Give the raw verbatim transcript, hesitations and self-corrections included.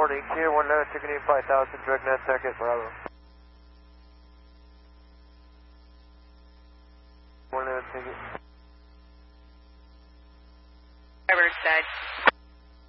Quality Q, one nine, ticketing five thousand, drug net ticket, Bravo. One nine ticket. Riverside.